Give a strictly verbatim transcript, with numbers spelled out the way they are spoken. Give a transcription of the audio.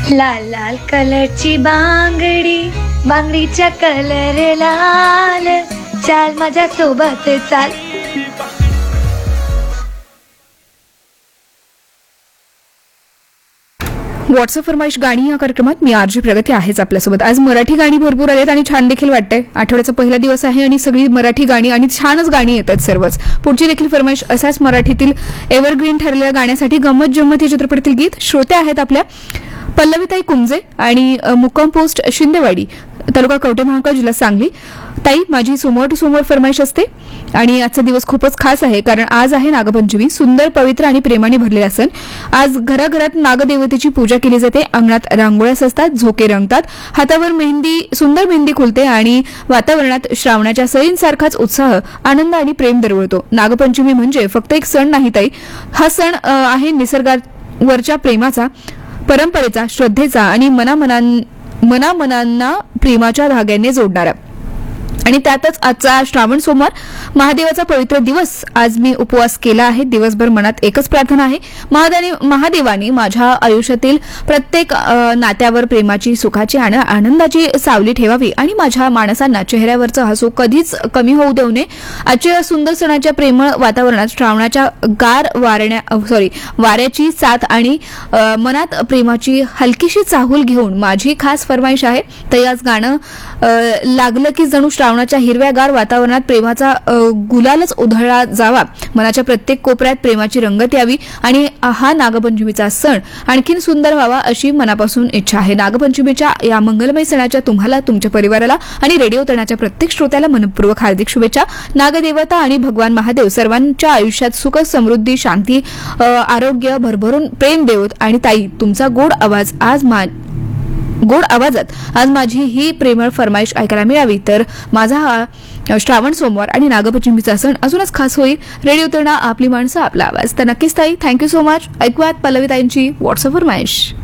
लाल लाल कलरची बांगडी, बांगडीच्या कलर लाल, चाल माझ्या सोबत चाल. व्हॉट्सअप फरमाईश गाणी या कार्यक्रमात मी आरजी प्रगती आहेच आपल्यासोबत. आज मराठी गाणी भरपूर आलेत आणि छान देखील वाटतंय. आठवड्याचा पहिला दिवस आहे आणि सगळी मराठी गाणी आणि छानच गाणी येतात सर्वच. पुढची देखील फरमाईश असाच मराठीतील एव्हरग्रीन ठरलेल्या गाण्यासाठी गंमत जम्मत या चित्रपटातील गीत. श्रोते आहेत आपल्या पल्लवीताई कुंजे आणि मुक्काम पोस्ट शिंदेवाडी, तालुका कवठे महांकाळ, जिल्हा सांगली. ताई, माझी सोमवार टू सोमवार फरमाईश असते आणि आजचा दिवस खूपच खास आहे कारण आज आहे नागपंचमी. सुंदर, पवित्र आणि प्रेमाने भरलेला सण. आज घराघरात नागदेवतेची पूजा केली जाते. अंगणात रांगोळ्या सजतात, झोके रंगतात, हातावर मेहंदी, सुंदर मेहंदी खुलते आणि वातावरणात श्रावणाच्या सरींसारखाच उत्साह, आनंद आणि प्रेम दरवळतो. नागपंचमी म्हणजे फक्त एक सण नाही ताई, हा सण आहे निसर्गावरच्या प्रेमाचा, परंपरेचा, श्रद्धेचा आणि मनामनां मनामनांना प्रेमाच्या धाग्याने जोडणारा. आणि त्यातच आजचा श्रावण सोमवार, महादेवाचा पवित्र दिवस. आज मी उपवास केला आहे. दिवसभर मनात एकच प्रार्थना आहे, महादेवाने महादेवाने माझ्या आयुष्यातील प्रत्येक नात्यावर प्रेमाची, सुखाची आणि आनंदाची सावली ठेवावी आणि माझ्या माणसांना चेहऱ्यावरचं हसू कधीच कमी होऊ देऊ नये. आजच्या सुंदर सणाच्या प्रेमळ वातावरणात श्रावणाच्या गार वारण्या सॉरी वाऱ्याची साथ आणि मनात प्रेमाची हलकीशी चाहूल घेऊन माझी खास फरमाईश आहे. तर आज गाणं लागलं की जणू श्रावणाच्या हिरव्यागार वातावरणात प्रेमाचा गुलालच उधळला जावा. मनाच्या प्रत्येक कोपऱ्यात प्रेमाची रंगत यावी आणि हा नागपंचमीचा सण आणखीन सुंदर व्हावा अशी मनापासून इच्छा आहे. नागपंचमीच्या या मंगलमय सणाच्या तुम्हाला, तुमच्या परिवाराला आणि रेडिओ तळणाच्या प्रत्येक श्रोत्याला मनपूर्वक हार्दिक शुभेच्छा. नागदेवता आणि भगवान महादेव सर्वांच्या आयुष्यात सुख, समृद्धी, शांती, आरोग्य, भरभरून प्रेम देवत. आणि ताई, तुमचा गोड आवाज आज मा गोड आवाजात आज माझी ही प्रेमळ फरमाईश ऐकायला मिळावी तर माझा हा श्रावण सोमवार आणि नागपंचमीचा सण अजूनच खास होईल. रेडिओ तळणा, आपली माणसं, आपला आवाज. तर नक्कीच ताई, थँक्यू सो मच. ऐकूयात पल्लवीताईंची व्हॉट्सअप फरमाईश.